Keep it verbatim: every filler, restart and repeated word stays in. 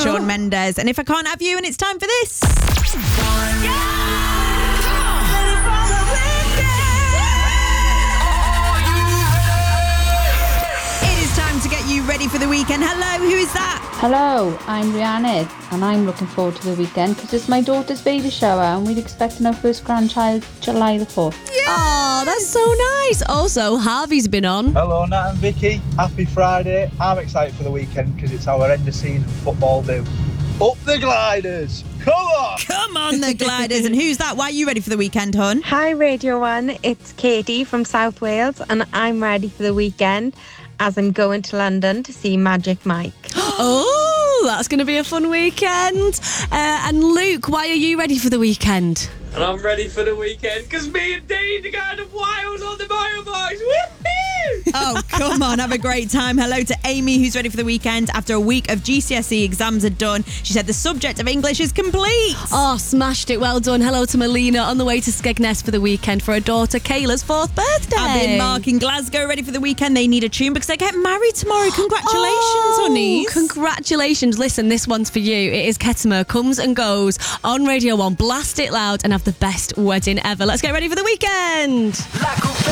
Shawn Mendes. And If I Can't Have You, and it's time for this. It is time to get you ready for the weekend. Hello, who is that? Hello, I'm Rhiannon, and I'm looking forward to the weekend because it's my daughter's baby shower and we're expecting our first grandchild July the fourth. Oh, that's so nice. Also, Harvey's been on. Hello, Nat and Vicky. Happy Friday. I'm excited for the weekend because it's our end of season football do. Up the Gliders. Come on. Come on, the Gliders. And who's that? Why are you ready for the weekend, hon? Hi, Radio one. It's Katie from South Wales, and I'm ready for the weekend as I'm going to London to see Magic Mike. Oh, that's going to be a fun weekend. Uh, and Luke, why are you ready for the weekend? And I'm ready for the weekend because me and Dean are going to Wales on the motorbikes. Woohoo! Oh, come on, have a great time. Hello to Amy, who's ready for the weekend after a week of G C S E exams are done. She said the subject of English is complete. Oh, smashed it. Well done. Hello to Melina on the way to Skegness for the weekend for her daughter Kayla's fourth birthday. Abby and Mark in Glasgow ready for the weekend. They need a tune because they get married tomorrow. Congratulations, oh, honeys. Congratulations. Listen, this one's for you. It is Kettimer Comes and Goes on Radio one. Blast it loud and have the best wedding ever. Let's get ready for the weekend.